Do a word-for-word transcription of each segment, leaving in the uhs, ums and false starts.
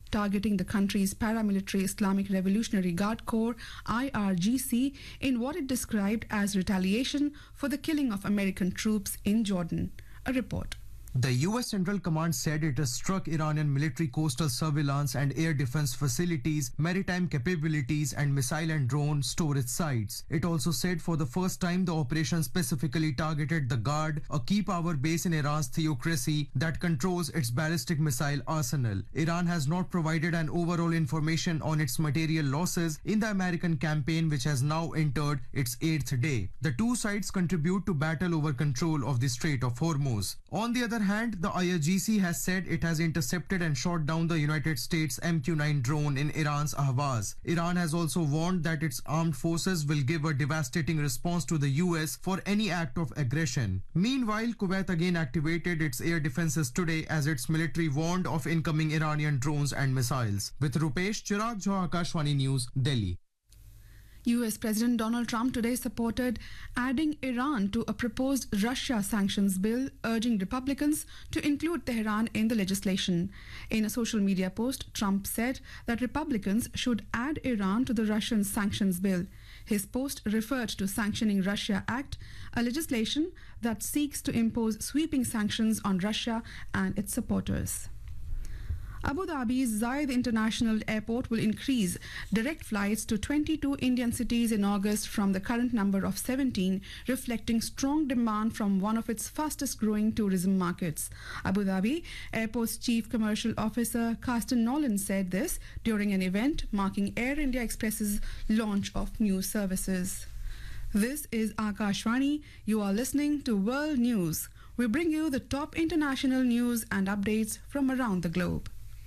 targeting the country's paramilitary Islamic Revolutionary Guard Corps I R G C in what it described as retaliation for the killing of American troops in Jordan. A report. The U S Central Command said it has struck Iranian military coastal surveillance and air defense facilities, maritime capabilities, and missile and drone storage sites. It also said for the first time the operation specifically targeted the Guard, a key power base in Iran's theocracy that controls its ballistic missile arsenal. Iran has not provided an overall information on its material losses in the American campaign, which has now entered its eighth day. The two sides contribute to battle over control of the Strait of Hormuz. On the other hand, the I R G C has said it has intercepted and shot down the United States M Q nine drone in Iran's Ahvaz. Iran has also warned that its armed forces will give a devastating response to the U S for any act of aggression. Meanwhile, Kuwait again activated its air defenses today as its military warned of incoming Iranian drones and missiles. With Rupesh, Chirag Jha, Akashvani News, Delhi. U S President Donald Trump today supported adding Iran to a proposed Russia sanctions bill, urging Republicans to include Tehran in the legislation. In a social media post, Trump said that Republicans should add Iran to the Russian sanctions bill. His post referred to Sanctioning Russia Act, a legislation that seeks to impose sweeping sanctions on Russia and its supporters. Abu Dhabi's Zayed International Airport will increase direct flights to twenty-two Indian cities in August from the current number of seventeen, reflecting strong demand from one of its fastest growing tourism markets. Abu Dhabi Airport's Chief Commercial Officer Carsten Nolan said this during an event marking Air India Express's launch of new services. This is Akashvani. You are listening to World News. We bring you the top international news and updates from around the globe.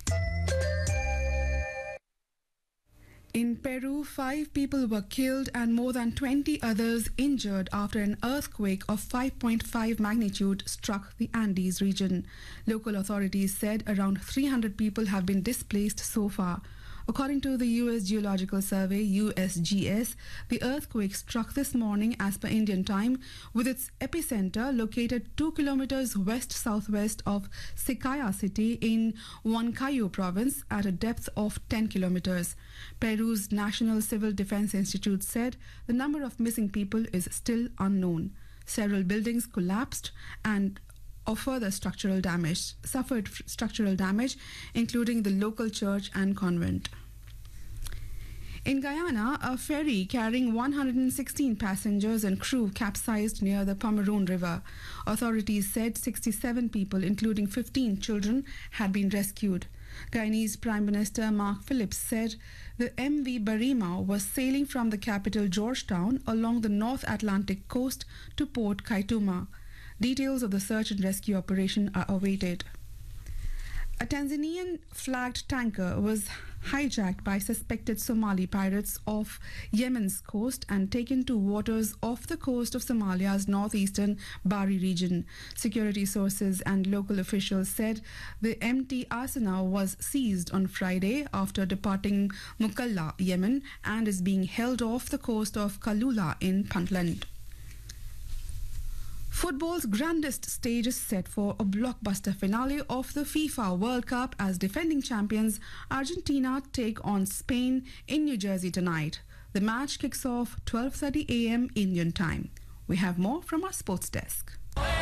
In Peru, five people were killed and more than twenty others injured after an earthquake of five point five magnitude struck the Andes region. Local authorities said around three hundred people have been displaced so far. According to the U S Geological Survey, U S G S, the earthquake struck this morning as per Indian time, with its epicenter located two kilometers west-southwest of Sicaya city in Huancayo province at a depth of ten kilometers. Peru's National Civil Defense Institute said the number of missing people is still unknown. Several buildings collapsed and of further structural damage, suffered f- structural damage, including the local church and convent. In Guyana, a ferry carrying one hundred sixteen passengers and crew capsized near the Pomeroon River. Authorities said sixty-seven people, including fifteen children, had been rescued. Guyanese Prime Minister Mark Phillips said the M V Barima was sailing from the capital Georgetown along the North Atlantic coast to Port Kaituma. Details of the search and rescue operation are awaited. A Tanzanian flagged tanker was hijacked by suspected Somali pirates off Yemen's coast and taken to waters off the coast of Somalia's northeastern Bari region. Security sources and local officials said the M T Asana was seized on Friday after departing Mukalla, Yemen, and is being held off the coast of Kalula in Puntland. Football's grandest stage is set for a blockbuster finale of the FIFA World Cup as defending champions Argentina take on Spain in New Jersey tonight. The match kicks off twelve thirty a m Indian time. We have more from our sports desk.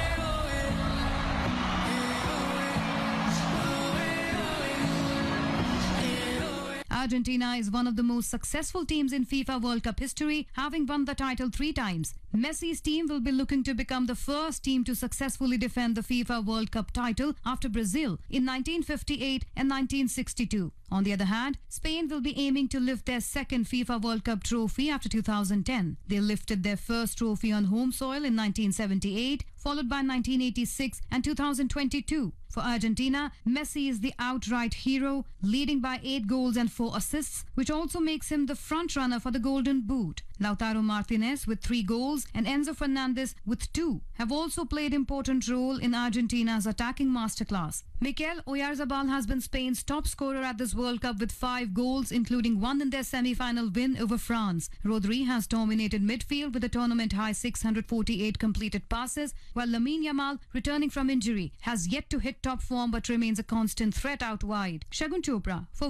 Argentina is one of the most successful teams in FIFA World Cup history, having won the title three times. Messi's team will be looking to become the first team to successfully defend the FIFA World Cup title after Brazil in nineteen fifty-eight and nineteen sixty-two. On the other hand, Spain will be aiming to lift their second FIFA World Cup trophy after two thousand ten. They lifted their first trophy on home soil in nineteen seventy-eight, followed by nineteen eighty-six and two thousand twenty-two. For Argentina, Messi is the outright hero, leading by eight goals and four assists, which also makes him the front-runner for the Golden Boot. Lautaro Martinez with three goals and Enzo Fernandez with two have also played important role in Argentina's attacking masterclass. Mikel Oyarzabal has been Spain's top scorer at this World Cup with five goals, including one in their semi-final win over France. Rodri has dominated midfield with a tournament-high six hundred forty-eight completed passes, while Lamine Yamal, returning from injury, has yet to hit top form but remains a constant threat out wide. Shagun Chopra for